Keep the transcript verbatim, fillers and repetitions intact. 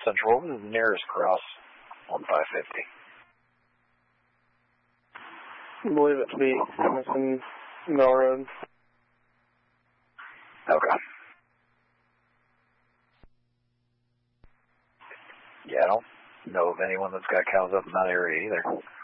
Central, what is the nearest cross on five fifty? I believe it to be Emerson Mill Road. Okay. Yeah, I don't know of anyone that's got cows up in that area either.